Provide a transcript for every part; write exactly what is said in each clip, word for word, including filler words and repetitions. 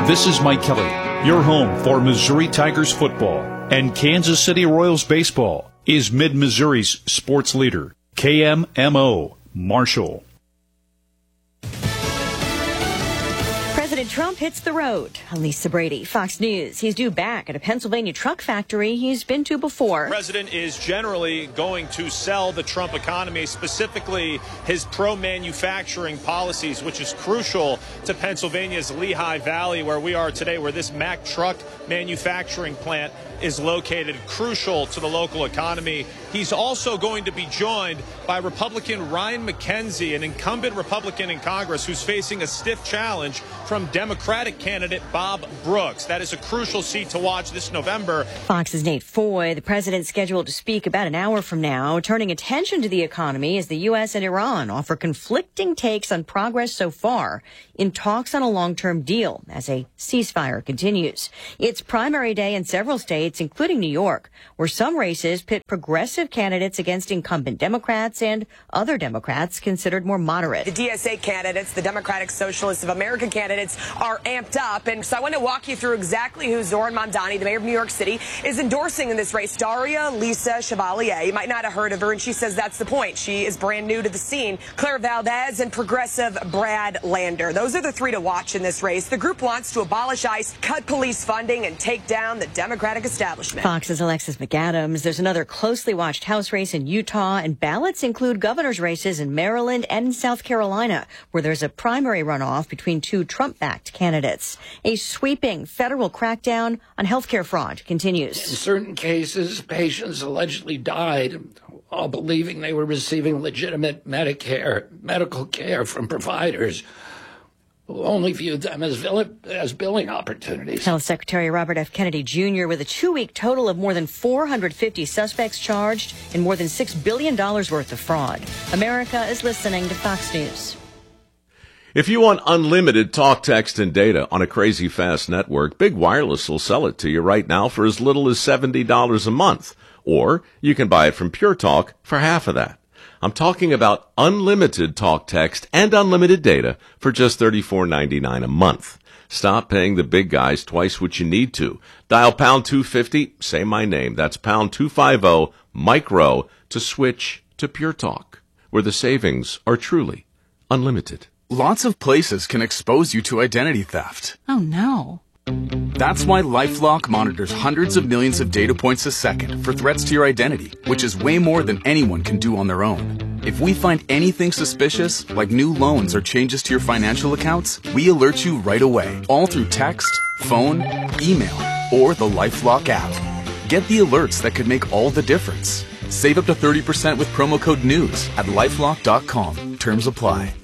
This is Mike Kelly, your home for Missouri Tigers football, and Kansas City Royals baseball is Mid-Missouri's sports leader, K M M O Marshall. President Trump hits the road. Lisa Brady, Fox News. He's due back at a Pennsylvania truck factory he's been to before. The president is generally going to sell the Trump economy, specifically his pro-manufacturing policies, which is crucial to Pennsylvania's Lehigh Valley, where we are today, where this Mack truck manufacturing plant is located, crucial to the local economy. He's also going to be joined by Republican Ryan McKenzie, an incumbent Republican in Congress who's facing a stiff challenge from Democratic candidate Bob Brooks. That is a crucial seat to watch this November. Fox's Nate Foy, the president scheduled to speak about an hour from now, turning attention to the economy as the U S and Iran offer conflicting takes on progress so far in talks on a long-term deal as a ceasefire continues. It's primary day in several states, including New York, where some races pit progressive candidates against incumbent Democrats and other Democrats considered more moderate. The D S A candidates, the Democratic Socialists of America candidates, are amped up. And so I want to walk you through exactly who Zohran Mamdani, the mayor of New York City, is endorsing in this race. Daria Lisa Chevalier. You might not have heard of her, and she says that's the point. She is brand new to the scene. Claire Valdez and progressive Brad Lander. Those are the three to watch in this race. The group wants to abolish ICE, cut police funding, and take down the Democratic establishment. Fox's Alexis McAdams. There's another closely watched House race in Utah, and ballots include governor's races in Maryland and South Carolina, where there's a primary runoff between two Trump-backed candidates. A sweeping federal crackdown on healthcare fraud continues. In certain cases, patients allegedly died while believing they were receiving legitimate Medicare medical care from providers who only viewed them as, as billing opportunities. Health Secretary Robert F. Kennedy Junior with a two-week total of more than four hundred fifty suspects charged and more than six billion dollars worth of fraud. America is listening to Fox News. If you want unlimited talk, text, and data on a crazy fast network, Big Wireless will sell it to you right now for as little as seventy dollars a month. Or you can buy it from Pure Talk for half of that. I'm talking about unlimited talk, text, and unlimited data for just thirty-four ninety-nine a month. Stop paying the big guys twice what you need to. Dial pound two fifty, say my name. That's pound two fifty, micro, to switch to Pure Talk, where the savings are truly unlimited. Lots of places can expose you to identity theft. Oh, no. That's why LifeLock monitors hundreds of millions of data points a second for threats to your identity, which is way more than anyone can do on their own. If we find anything suspicious, like new loans or changes to your financial accounts, we alert you right away, all through text, phone, email, or the LifeLock app. Get the alerts that could make all the difference. Save up to thirty percent with promo code NEWS at lifelock dot com. Terms apply.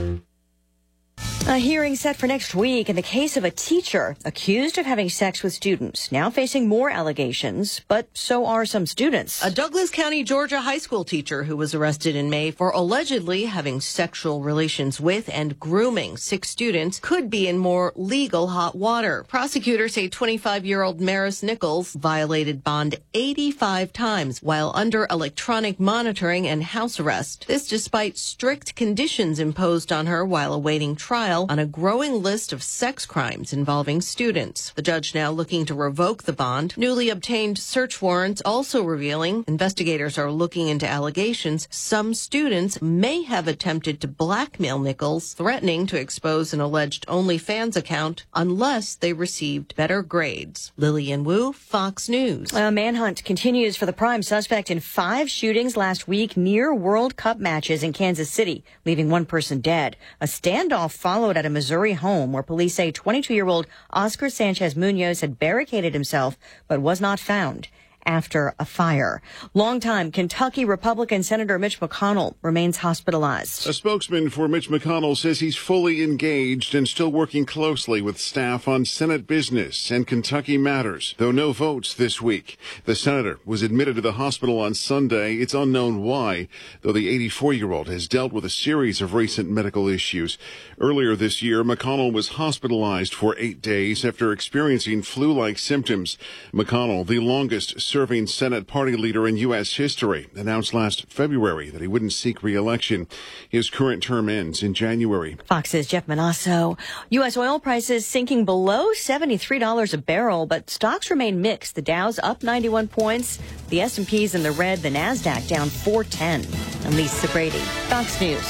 A hearing set for next week in the case of a teacher accused of having sex with students, now facing more allegations, but so are some students. A Douglas County, Georgia high school teacher who was arrested in May for allegedly having sexual relations with and grooming six students could be in more legal hot water. Prosecutors say twenty-five-year-old Maris Nichols violated bond eighty-five times while under electronic monitoring and house arrest. This despite strict conditions imposed on her while awaiting trial on a growing list of sex crimes involving students. The judge now looking to revoke the bond. Newly obtained search warrants also revealing investigators are looking into allegations some students may have attempted to blackmail Nichols, threatening to expose an alleged OnlyFans account unless they received better grades. Lillian Wu, Fox News. A manhunt continues for the prime suspect in five shootings last week near World Cup matches in Kansas City, leaving one person dead. A standoff followed at a Missouri home where police say twenty-two-year-old Oscar Sanchez Munoz had barricaded himself but was not found after a fire. Longtime Kentucky Republican Senator Mitch McConnell remains hospitalized. A spokesman for Mitch McConnell says he's fully engaged and still working closely with staff on Senate business and Kentucky matters, though no votes this week. The senator was admitted to the hospital on Sunday. It's unknown why, though the eighty-four-year-old has dealt with a series of recent medical issues. Earlier this year, McConnell was hospitalized for eight days after experiencing flu-like symptoms. McConnell, the longest longest-serving Senate party leader in U S history, announced last February that he wouldn't seek re-election. His current term ends in January. Fox's Jeff Manasso. U S oil prices sinking below seventy-three dollars a barrel, but stocks remain mixed. The Dow's up ninety-one points. The S and P's in the red. The NASDAQ down four ten. I'm Lisa Brady, Fox News.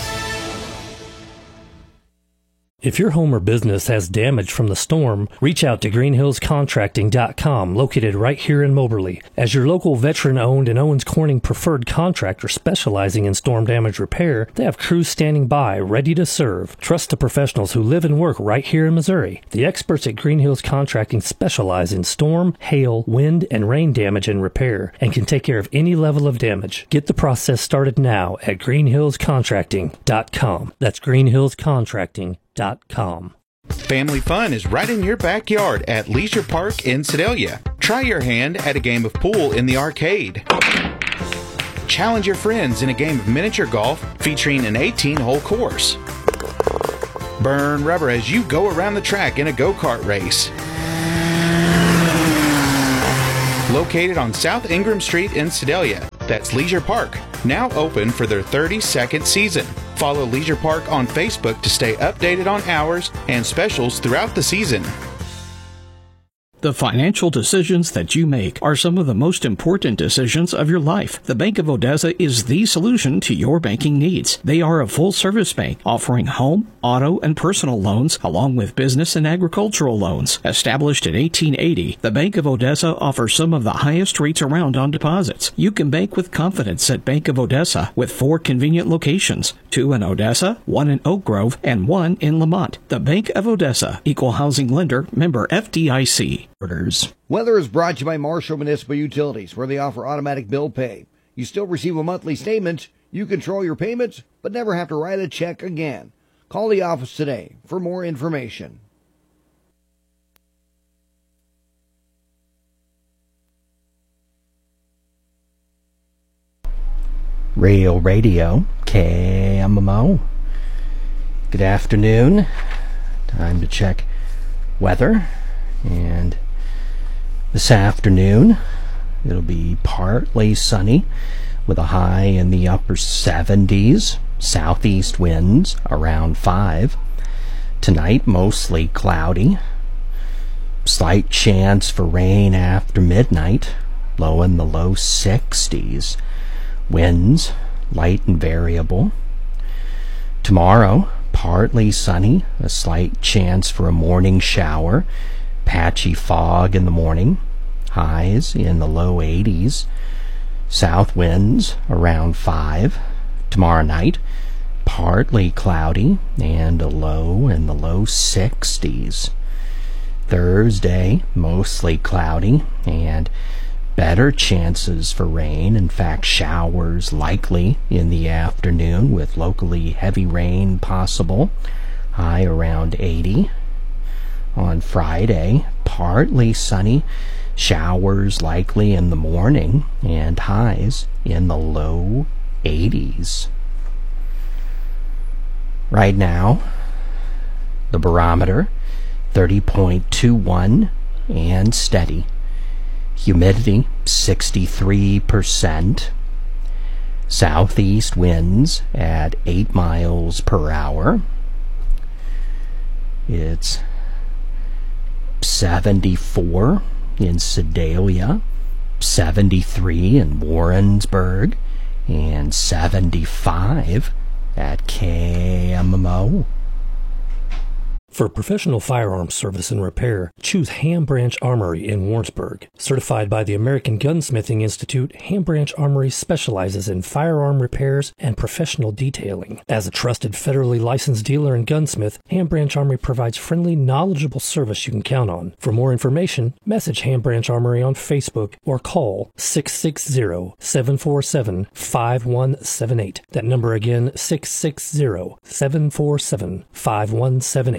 If your home or business has damage from the storm, reach out to green hills contracting dot com, located right here in Moberly. As your local veteran-owned and Owens Corning preferred contractor specializing in storm damage repair, they have crews standing by, ready to serve. Trust the professionals who live and work right here in Missouri. The experts at Green Hills Contracting specialize in storm, hail, wind, and rain damage and repair, and can take care of any level of damage. Get the process started now at green hills contracting dot com. That's green hills contracting dot com. Family fun is right in your backyard at Leisure Park in Sedalia. Try your hand at a game of pool in the arcade. Challenge your friends in a game of miniature golf featuring an eighteen-hole course. Burn rubber as you go around the track in a go-kart race. Located on South Ingram Street in Sedalia, that's Leisure Park, now open for their thirty-second season. Follow Leisure Park on Facebook to stay updated on hours and specials throughout the season. The financial decisions that you make are some of the most important decisions of your life. The Bank of Odessa is the solution to your banking needs. They are a full-service bank offering home, auto, and personal loans, along with business and agricultural loans. Established in eighteen eighty, the Bank of Odessa offers some of the highest rates around on deposits. You can bank with confidence at Bank of Odessa with four convenient locations, two in Odessa, one in Oak Grove, and one in Lamont. The Bank of Odessa, Equal Housing Lender, member F D I C. Weather is brought to you by Marshall Municipal Utilities, where they offer automatic bill pay. You still receive a monthly statement, you control your payments, but never have to write a check again. Call the office today for more information. Real Radio, K M M O. Good afternoon. Time to check weather. And this afternoon, it'll be partly sunny with a high in the upper seventies, southeast winds around five. Tonight, mostly cloudy. Slight chance for rain after midnight, low in the low sixties. Winds light and variable. Tomorrow, partly sunny, a slight chance for a morning shower. Patchy fog in the morning, highs in the low eighties, south winds around five. Tomorrow night, partly cloudy and a low in the low sixties. Thursday, mostly cloudy and better chances for rain. In fact, showers likely in the afternoon with locally heavy rain possible, high around eighty. On Friday, partly sunny, showers likely in the morning, and highs in the low eighties. Right now, the barometer, thirty point two one and steady. Humidity, sixty-three percent. Southeast winds at eight miles per hour. It's seventy-four in Sedalia, seventy-three in Warrensburg, and seventy-five at K M M O. For professional firearms service and repair, choose Ham Branch Armory in Warrensburg. Certified by the American Gunsmithing Institute, Ham Branch Armory specializes in firearm repairs and professional detailing. As a trusted federally licensed dealer and gunsmith, Ham Branch Armory provides friendly, knowledgeable service you can count on. For more information, message Ham Branch Armory on Facebook or call six six zero, seven four seven, five one seven eight. That number again, six six zero, seven four seven, five one seven eight.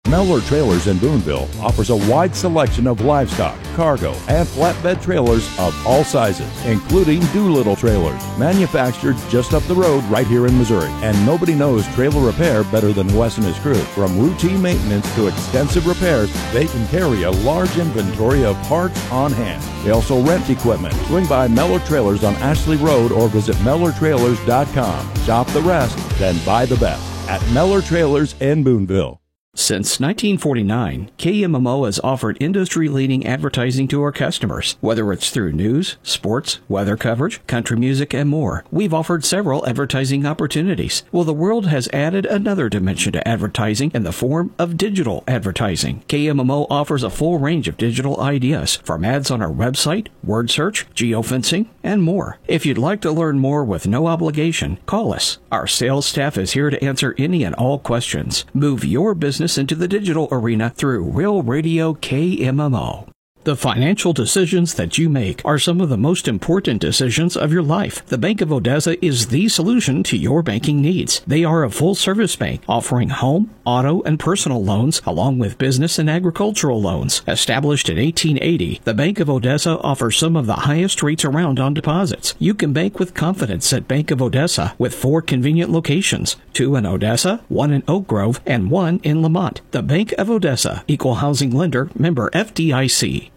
Mellor Trailers in Boonville offers a wide selection of livestock, cargo, and flatbed trailers of all sizes, including Doolittle trailers, manufactured just up the road right here in Missouri. And nobody knows trailer repair better than Wes and his crew. From routine maintenance to extensive repairs, they can carry a large inventory of parts on hand. They also rent equipment. Swing by Mellor Trailers on Ashley Road or visit Mellor Trailers dot com. Shop the rest, then buy the best at Mellor Trailers in Boonville. Since nineteen forty-nine, K M M O has offered industry-leading advertising to our customers. Whether it's through news, sports, weather coverage, country music, and more, we've offered several advertising opportunities. Well, the world has added another dimension to advertising in the form of digital advertising. K M M O offers a full range of digital ideas, from ads on our website, word search, geofencing, and more. If you'd like to learn more with no obligation, call us. Our sales staff is here to answer any and all questions. Move your business into the digital arena through Real Radio K M M O. The financial decisions that you make are some of the most important decisions of your life. The Bank of Odessa is the solution to your banking needs. They are a full-service bank offering home, auto, and personal loans along with business and agricultural loans. Established in eighteen eighty, the Bank of Odessa offers some of the highest rates around on deposits. You can bank with confidence at Bank of Odessa with four convenient locations, two in Odessa, one in Oak Grove, and one in Lamont. The Bank of Odessa, Equal Housing Lender, member F D I C.